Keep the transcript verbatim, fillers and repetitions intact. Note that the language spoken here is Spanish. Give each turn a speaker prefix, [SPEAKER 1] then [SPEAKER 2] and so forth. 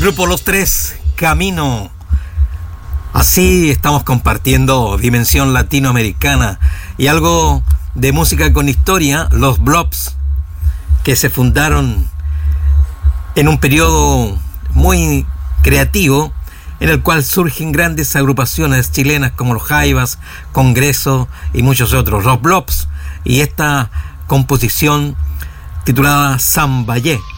[SPEAKER 1] Grupo Los Tres, Camino. Así estamos compartiendo dimensión latinoamericana y algo de música con historia, los Blobs, que se fundaron en un periodo muy creativo en el cual surgen grandes agrupaciones chilenas como los Jaivas, Congreso y muchos otros. Los Blobs y esta composición titulada Sambayé.